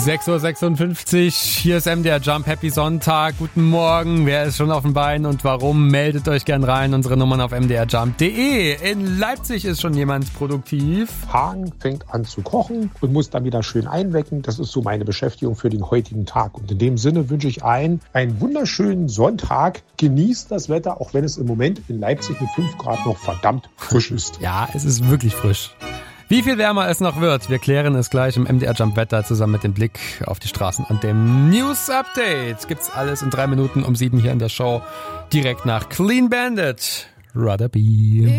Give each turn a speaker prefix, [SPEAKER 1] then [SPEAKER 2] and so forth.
[SPEAKER 1] 6.56 Uhr, hier ist MDR Jump, Happy Sonntag, guten Morgen, wer ist schon auf den Beinen und warum, meldet euch gern rein, unsere Nummern auf mdrjump.de. In Leipzig ist schon jemand produktiv.
[SPEAKER 2] Hagen fängt an zu kochen und muss dann wieder schön einwecken, das ist so meine Beschäftigung für den heutigen Tag. Und in dem Sinne wünsche ich einen wunderschönen Sonntag, genießt das Wetter, auch wenn es im Moment in Leipzig mit 5 Grad noch verdammt frisch ist.
[SPEAKER 1] Ja, es ist wirklich frisch. Wie viel wärmer es noch wird, wir klären es gleich im MDR Jump Wetter zusammen mit dem Blick auf die Straßen und dem News Update. Gibt's alles in 3 Minuten um 7 hier in der Show. Direkt nach Clean Bandit. Rudder Be.